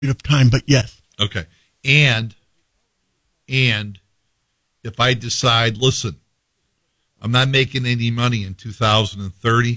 of time, but yes. Okay. And if I decide, listen, I'm not making any money in 2030,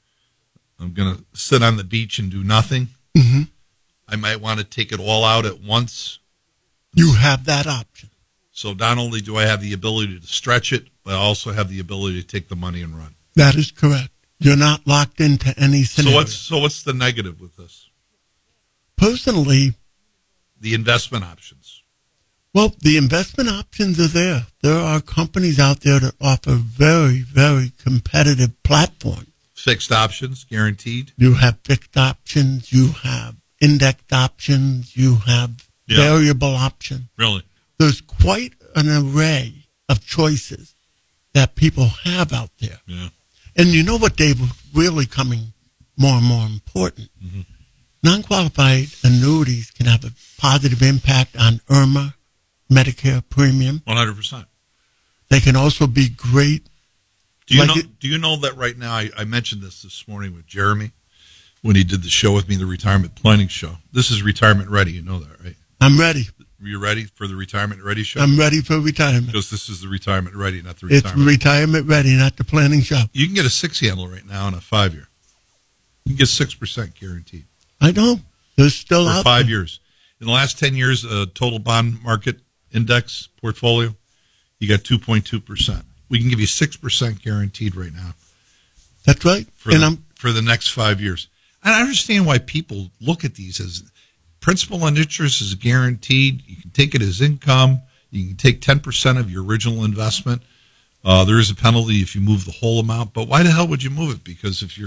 I'm going to sit on the beach and do nothing. Mm-hmm. I might want to take it all out at once. You have that option. So not only do I have the ability to stretch it, but I also have the ability to take the money and run. That is correct. You're not locked into any scenario. So what's the negative with this? Personally, the investment options. Well, the investment options are there. There are companies out there that offer very, very competitive platforms. Fixed options, guaranteed. You have fixed options. You have indexed options. You have variable options. Really? There's quite an array of choices that people have out there. Yeah. And you know what, Dave, is really coming more and more important? Mm-hmm. Non-qualified annuities can have a positive impact on IRMA, Medicare premium. 100%. They can also be great. Do you know that right now, I mentioned this morning with Jeremy when he did the show with me, the Retirement Planning Show. This is Retirement Ready. You know that, right? I'm ready. Are you ready for the Retirement Ready show? I'm ready for retirement. Because this is the Retirement Ready, not the Retirement. It's Retirement Ready, not the planning show. You can get a 6-handle right now in a 5-year. You can get 6% guaranteed. I know. There's still for out 5 there. years. In the last 10 years, total bond market index portfolio, you got 2.2%. We can give you 6% guaranteed right now. That's right. For the next 5 years. And I understand why people look at these as principal and interest is guaranteed. You can take it as income. You can take 10% of your original investment. There is a penalty if you move the whole amount. But why the hell would you move it? Because if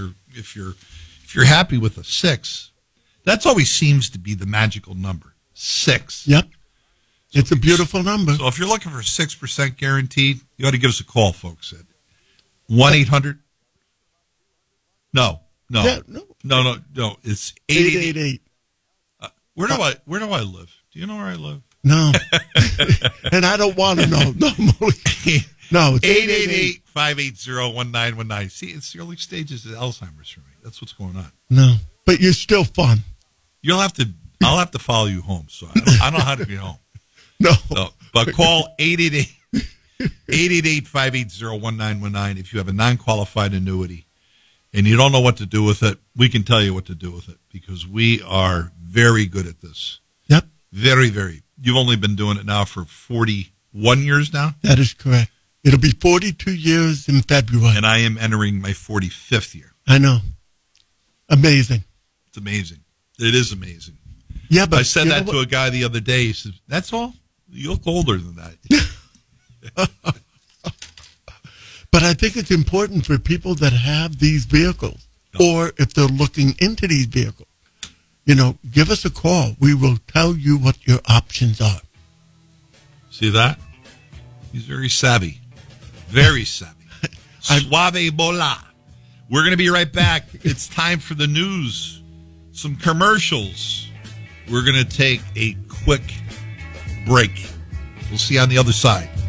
you're happy with a 6, that's always seems to be the magical number. 6. Yep. It's a beautiful number. So if you're looking for 6% guaranteed, you ought to give us a call, folks. At 1-800. No. It's 888. Where do I live? Do you know where I live? No. And I don't want to know. No, it's 888-580-1919. See, it's the early stages of Alzheimer's for me. That's what's going on. No, but you're still fun. I'll have to follow you home, so I don't know how to get home. No. But call 888-580-1919 if you have a non-qualified annuity and you don't know what to do with it. We can tell you what to do with it because we are very good at this. Yep. Very, very. You've only been doing it now for 41 years now? That is correct. It'll be 42 years in February. And I am entering my 45th year. I know. Amazing. It's amazing. It is amazing. Yeah, but I said that to a guy the other day. He said, "That's all? You look older than that." But I think it's important for people that have these vehicles, or if they're looking into these vehicles, give us a call. We will tell you what your options are. See that? He's very savvy. Very savvy. Suave bola. We're going to be right back. It's time for the news. Some commercials. We're going to take a quick break. We'll see you on the other side.